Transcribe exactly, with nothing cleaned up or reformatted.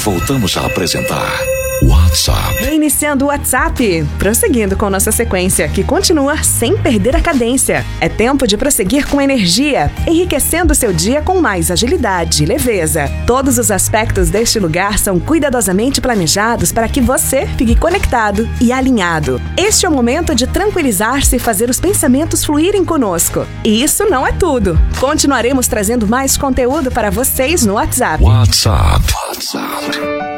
Voltamos a apresentar WhatsApp. Reiniciando o WhatsApp, prosseguindo com nossa sequência, que continua sem perder a cadência. É tempo de prosseguir com energia, enriquecendo seu dia com mais agilidade e leveza. Todos os aspectos deste lugar são cuidadosamente planejados para que você fique conectado e alinhado. Este é o momento de tranquilizar-se e fazer os pensamentos fluírem conosco. E isso não é tudo. Continuaremos trazendo mais conteúdo para vocês no WhatsApp. WhatsApp. WhatsApp.